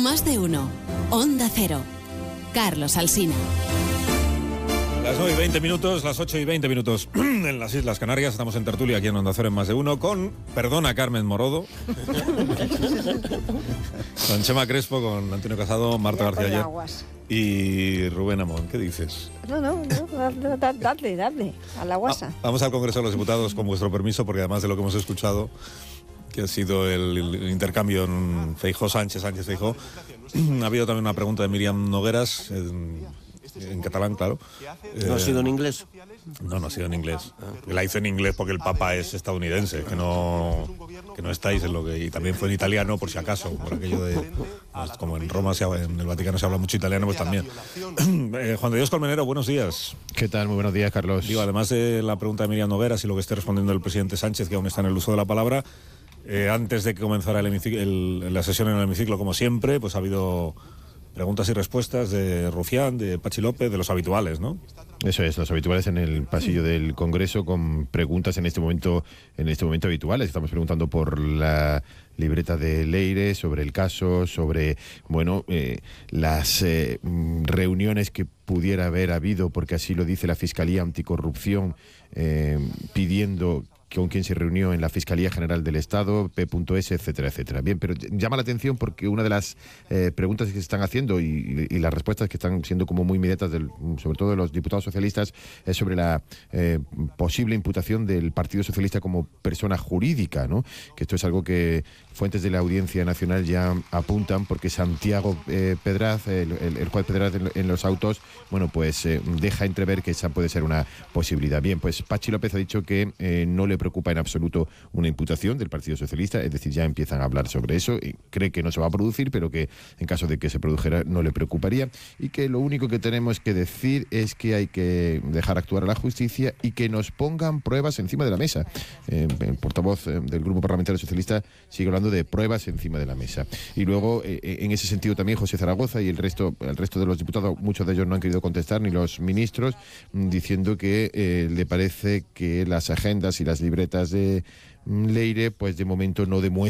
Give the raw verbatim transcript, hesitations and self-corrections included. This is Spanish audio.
Más de uno. Onda Cero. Carlos Alsina. Las nueve y veinte minutos, las ocho y veinte minutos en las Islas Canarias. Estamos en tertulia aquí en Onda Cero en Más de Uno con, perdona, Carmen Morodo, con Chema Crespo, con Antonio Casado, Marta García Ayer y Rubén Amón. ¿Qué dices? No, no, no, dadle, dadle, a la guasa. Ah, vamos al Congreso de los Diputados con vuestro permiso, porque además de lo que hemos escuchado, que ha sido el, el intercambio en Feijóo-Sánchez, Sánchez-Feijóo, ha habido también una pregunta de Miriam Nogueras, en, en catalán, claro. ¿No eh, ha sido en inglés? No, no ha sido en inglés. La hizo en inglés porque el Papa es estadounidense, que no, que no estáis en lo que... Y también fue en italiano, por si acaso, por aquello de... Como en Roma, se habla, en el Vaticano se habla mucho italiano, pues también. Eh, Juan de Dios Colmenero, buenos días. ¿Qué tal? Muy buenos días, Carlos. Digo, además de la pregunta de Miriam Nogueras y lo que esté respondiendo el presidente Sánchez, que aún está en el uso de la palabra, eh, antes de que comenzara el hemiciclo, el, la sesión en el hemiciclo, como siempre, pues ha habido preguntas y respuestas de Rufián, de Pachi López, de los habituales, ¿no? Eso es, los habituales en el pasillo del Congreso, con preguntas en este momento en este momento habituales. Estamos preguntando por la libreta de Leire, sobre el caso, sobre, bueno, eh, las eh, reuniones que pudiera haber habido, porque así lo dice la Fiscalía Anticorrupción, eh, pidiendo con quien se reunió en la Fiscalía General del Estado, P S, etcétera, etcétera. Bien, pero llama la atención porque una de las eh, preguntas que se están haciendo y, y, y las respuestas que están siendo como muy inmediatas, del, sobre todo de los diputados socialistas, es sobre la eh, posible imputación del Partido Socialista como persona jurídica, ¿no? Que esto es algo que fuentes de la Audiencia Nacional ya apuntan, porque Santiago eh, Pedraz, el, el, el juez Pedraz en, en los autos, bueno, pues eh, deja entrever que esa puede ser una posibilidad. Bien, pues Pachi López ha dicho que eh, no le preocupa en absoluto una imputación del Partido Socialista, es decir, ya empiezan a hablar sobre eso, y cree que no se va a producir, pero que en caso de que se produjera no le preocuparía, y que lo único que tenemos que decir es que hay que dejar actuar a la justicia y que nos pongan pruebas encima de la mesa. Eh, el portavoz eh, del Grupo Parlamentario Socialista sigue hablando de pruebas encima de la mesa. Y luego, eh, en ese sentido también, José Zaragoza y el resto, el resto de los diputados, muchos de ellos no han querido contestar, ni los ministros, diciendo que eh, le parece que las agendas y las libretas de Leire, pues de momento no demuestran